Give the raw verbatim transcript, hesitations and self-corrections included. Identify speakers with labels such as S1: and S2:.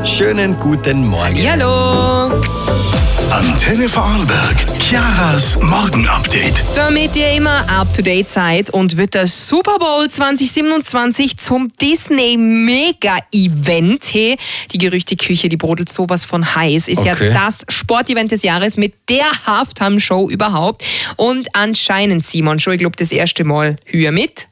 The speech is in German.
S1: Schönen guten Morgen.
S2: Hallo.
S3: Antenne Vorarlberg, Chiaras Morgenupdate.
S2: Damit ihr immer up-to-date seid und wird der Super Bowl zwanzig siebenundzwanzig zum Disney-Mega-Event. Hey, die Gerüchteküche, die brodelt sowas von heiß. Ist
S1: Okay.
S2: ja das Sportevent des Jahres mit der Halftime-Show überhaupt. Und anscheinend, Simon, schon, ich glaube, das erste Mal höher mit.